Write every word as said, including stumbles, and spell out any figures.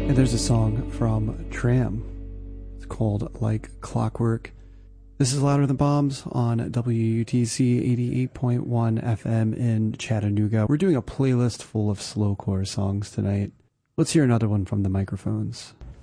And there's a song from Tram. It's called Like Clockwork. This is Louder Than Bombs on W U T C eighty-eight point one F M in Chattanooga. We're doing a playlist full of slowcore songs tonight. Let's hear another one from the microphones.